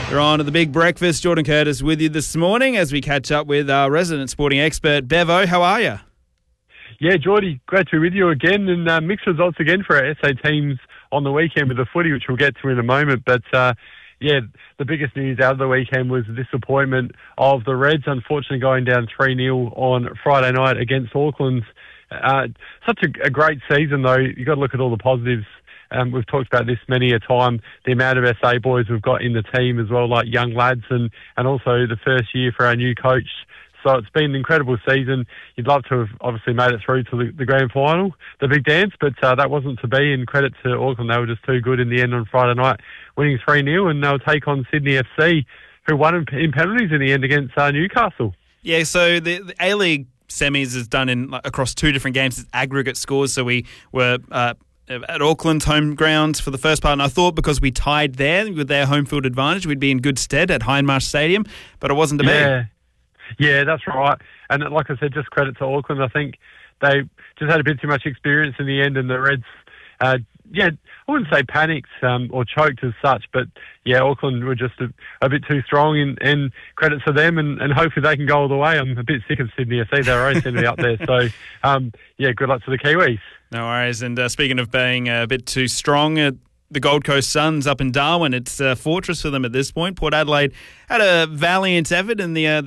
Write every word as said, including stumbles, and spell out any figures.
You're on to the Big Breakfast. Jordan Curtis with you this morning as we catch up with our resident sporting expert, Bevo. How are you? Yeah, Geordie, great to be with you again. And uh, mixed results again for our S A teams on the weekend with the footy, which we'll get to in a moment. But, uh, yeah, the biggest news out of the weekend was the disappointment of the Reds, unfortunately going down three nil on Friday night against Auckland. Uh, such a, a great season, though. You've got to look at all the positives. Um, we've talked about this many a time, the amount of S A boys we've got in the team as well, like young lads, and, and also the first year for our new coach. So it's been an incredible season. You'd love to have obviously made it through to the, the grand final, the big dance, but uh, that wasn't to be. And credit to Auckland, they were just too good in the end on Friday night, winning three nil, and they'll take on Sydney F C, who won in, in penalties in the end against uh, Newcastle. Yeah, so the, the A-League semis is done in like, across two different games. It's aggregate scores, so we were... Uh, at Auckland's home ground for the first part, and I thought because we tied there with their home field advantage, we'd be in good stead at Hindmarsh Stadium, but it wasn't to yeah. be. Yeah, that's right. And like I said, just credit to Auckland. I think they just had a bit too much experience in the end, and the Reds, uh, yeah, I wouldn't say panicked um, or choked as such, but yeah, Auckland were just a, a bit too strong, and, and credit to them, and, and hopefully they can go all the way. I'm a bit sick of Sydney F C. They're always going to be up there. So, um, yeah, good luck to the Kiwis. No worries. And uh, speaking of being a bit too strong, uh, the Gold Coast Suns up in Darwin, it's a fortress for them at this point. Port Adelaide had a valiant effort in the uh,